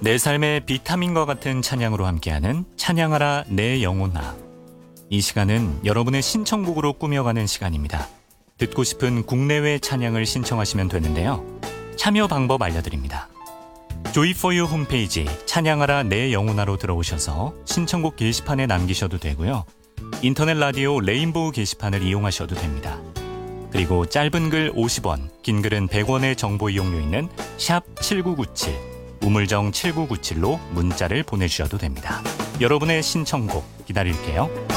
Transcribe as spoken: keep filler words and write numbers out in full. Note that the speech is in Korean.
내 삶의 비타민과 같은 찬양으로 함께하는 찬양하라 내 영혼아. 이 시간은 여러분의 신청곡으로 꾸며가는 시간입니다. 듣고 싶은 국내외 찬양을 신청하시면 되는데요. 참여 방법 알려드립니다. 조이포유 홈페이지 찬양하라 내 영혼아로 들어오셔서 신청곡 게시판에 남기셔도 되고요. 인터넷 라디오 레인보우 게시판을 이용하셔도 됩니다. 그리고 짧은 글 오십 원, 긴 글은 백 원의 정보 이용료 있는 샵 칠구구칠, 우물정 칠구구칠로 문자를 보내주셔도 됩니다. 여러분의 신청곡 기다릴게요.